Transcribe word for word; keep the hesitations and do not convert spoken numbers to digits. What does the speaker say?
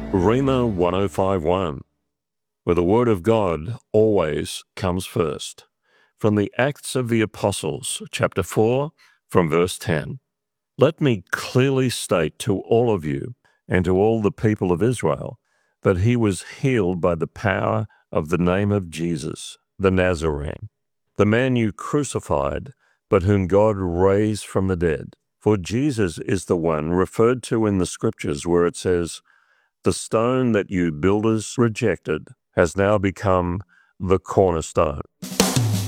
Rhema one oh five one, where the Word of God always comes first. From the Acts of the Apostles, chapter four, from verse ten. Let me clearly state to all of you and to all the people of Israel that he was healed by the power of the name of Jesus, the Nazarene, the man you crucified, but whom God raised from the dead. For Jesus is the one referred to in the Scriptures where it says, "The stone that you builders rejected has now become the cornerstone."